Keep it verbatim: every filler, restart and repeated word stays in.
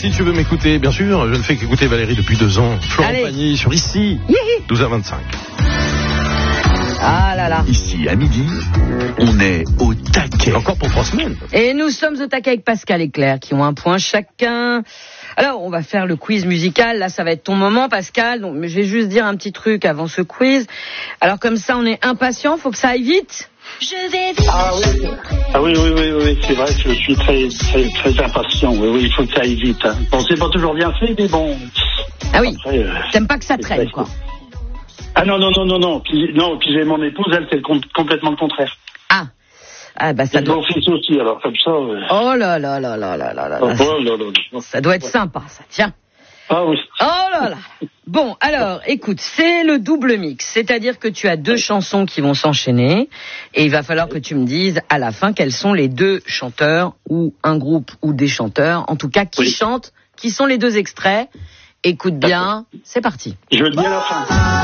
si tu veux m'écouter, bien sûr, je ne fais qu'écouter Valérie depuis deux ans. Florent Allez. Pagny sur Ici, Hihi. douze à vingt-cinq. Ah là là. Ici, à midi, on est au taquet. Encore pour trois semaines. Et nous sommes au taquet avec Pascal et Claire qui ont un point chacun. Alors, on va faire le quiz musical. Là, ça va être ton moment, Pascal. Donc, je vais juste dire un petit truc avant ce quiz. Alors, comme ça, on est impatient. Faut que ça aille vite. Je vais vite. Ah oui, ah oui, oui, oui, oui, c'est vrai que je suis très, très, très impatient. Oui, oui, il faut que ça aille vite. Hein. Bon, c'est pas toujours bien fait, mais bon. Ah oui. Après, euh, T'aimes pas que ça c'est traîne, vrai. quoi. Ah non, non, non, non, non. Puis, non, puis j'ai mon épouse, elle, c'est le com- complètement le contraire. Ah. Ah, bah, ça Et doit... mon fils aussi, alors comme ça. Euh... Oh là là là là là là là Oh, là. oh là là là. Ça doit être sympa, ça. Tiens. Ah oui. Oh là là. Bon, alors, écoute, c'est le double mix. C'est-à-dire que tu as deux chansons qui vont s'enchaîner. Et il va falloir que tu me dises à la fin quels sont les deux chanteurs ou un groupe ou des chanteurs. En tout cas, qui Oui. chantent, qui sont les deux extraits. Écoute bien, c'est parti. Je le dis à la fin.